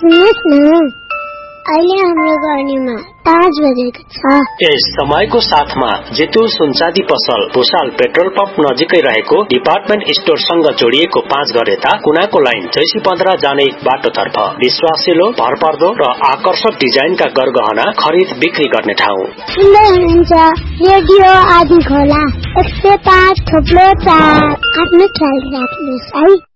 सुन्नुहोस् न, अहिले हाम्रो गर्नेमा 5 बजेको छ। यस समयको साथमा जितु सुनचाँदी पसल भुसाल पेट्रोल पम्प नजिकै रहेको डिपार्टमेन्ट स्टोरसँग जोडिएको 5 घर यता कुनाको लाइन जैसी 15 जाने बाटोतर्फ विश्वासिलो, भरपर्दो र आकर्षक डिजाइनका गरगहना खरिद बिक्री गर्ने ठाउँ। सुन्दै हुनुहुन्छ रेडियो आदि खोला 105.4। आफ्नो ख्याल राख्नुहोस् है।